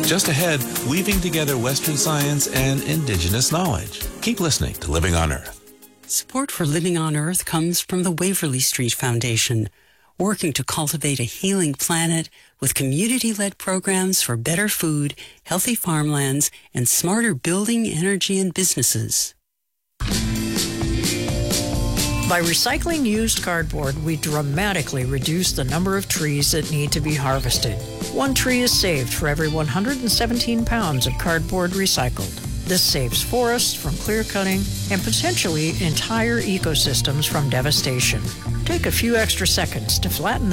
Just ahead, weaving together Western science and indigenous knowledge. Keep listening to Living on Earth. Support for Living on Earth comes from the Waverly Street Foundation, working to cultivate a healing planet with community-led programs for better food, healthy farmlands, and smarter building, energy, and businesses. By recycling used cardboard, we dramatically reduce the number of trees that need to be harvested. 1 tree is saved for every 117 pounds of cardboard recycled. This saves forests from clear-cutting and potentially entire ecosystems from devastation. Take a few extra seconds to flatten